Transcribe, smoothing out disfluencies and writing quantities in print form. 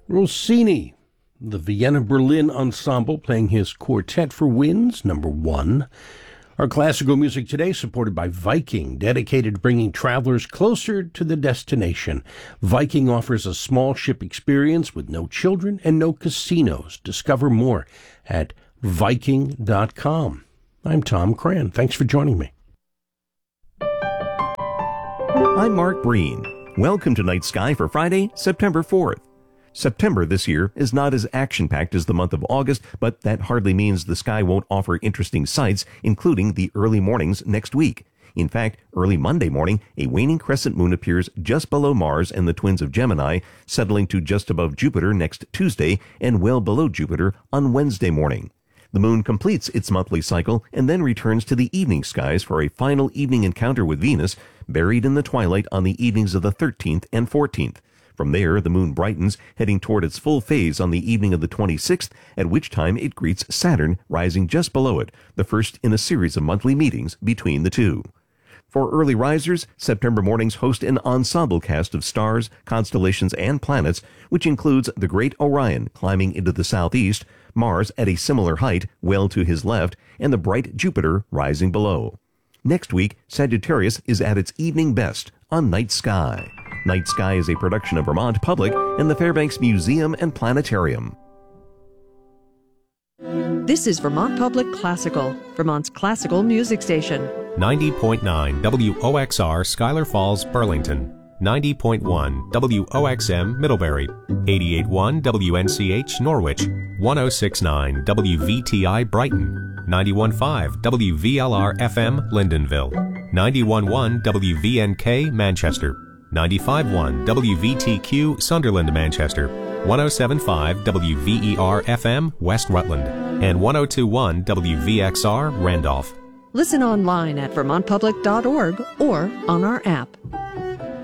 Rossini, the Vienna Berlin Ensemble playing his Quartet for Winds, number 1. Our classical music today supported by Viking, dedicated to bringing travelers closer to the destination. Viking offers a small ship experience with no children and no casinos. Discover more at Viking.com. I'm Tom Cran. Thanks for joining me. I'm Mark Breen. Welcome to Night Sky for Friday, September 4th. September this year is not as action-packed as the month of August, but that hardly means the sky won't offer interesting sights, including the early mornings next week. In fact, early Monday morning, a waning crescent moon appears just below Mars and the twins of Gemini, settling to just above Jupiter next Tuesday and well below Jupiter on Wednesday morning. The moon completes its monthly cycle and then returns to the evening skies for a final evening encounter with Venus, buried in the twilight on the evenings of the 13th and 14th. From there, the moon brightens, heading toward its full phase on the evening of the 26th, at which time it greets Saturn, rising just below it, the first in a series of monthly meetings between the two. For early risers, September mornings host an ensemble cast of stars, constellations, and planets, which includes the great Orion climbing into the southeast, Mars at a similar height, well to his left, and the bright Jupiter rising below. Next week, Sagittarius is at its evening best on Night Sky. Night Sky is a production of Vermont Public and the Fairbanks Museum and Planetarium. This is Vermont Public Classical, Vermont's classical music station. 90.9 WOXR Schuyler Falls, Burlington. 90.1 WOXM Middlebury. 88.1 WNCH Norwich. 106.9 WVTI Brighton. 91.5 WVLR FM Lyndonville. 91.1 WVNK Manchester. 95.1 WVTQ Sunderland, Manchester, 107.5 WVER FM West Rutland, and 102.1 WVXR Randolph. Listen online at vermontpublic.org or on our app.